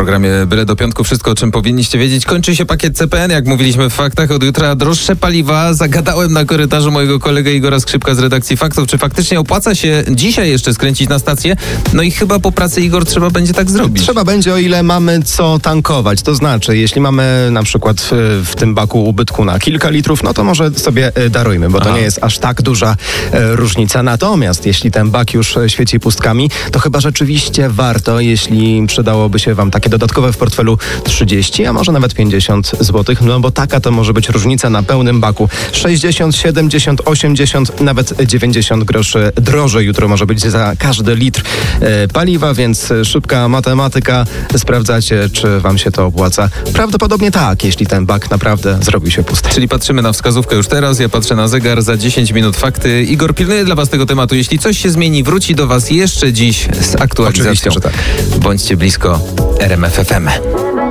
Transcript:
programie Byle do piątku wszystko, o czym powinniście wiedzieć. Kończy się pakiet CPN, jak mówiliśmy w faktach. Od jutra droższe paliwa. Zagadałem na korytarzu mojego kolegę Igora Skrzypka z redakcji Faktów, czy faktycznie opłaca się dzisiaj jeszcze skręcić na stację. No i chyba po pracy, Igor, trzeba będzie tak zrobić. Trzeba będzie, o ile mamy co tankować. To znaczy, jeśli mamy na przykład w tym baku ubytku na kilka litrów, no to może sobie darujmy, bo to nie jest aż tak duża różnica. Natomiast jeśli ten bak już świeci pustkami, to chyba rzeczywiście warto, jeśli przydałoby się wam takie dodatkowe w portfelu 30, a może nawet 50 zł, no bo taka to może być różnica na pełnym baku. 60, 70, 80, nawet 90 groszy drożej jutro może być za każdy litr paliwa, więc szybka matematyka. Sprawdzacie, czy wam się to opłaca. Prawdopodobnie tak, jeśli ten bak naprawdę zrobił się pusty. Czyli patrzymy na wskazówkę już teraz, ja patrzę na zegar, za 10 minut fakty. Igor pilnuje dla was tego tematu. Jeśli coś się zmieni, wróci do was jeszcze dziś z aktualizacją. Oczywiście, że tak. Bądźcie blisko RMF FM.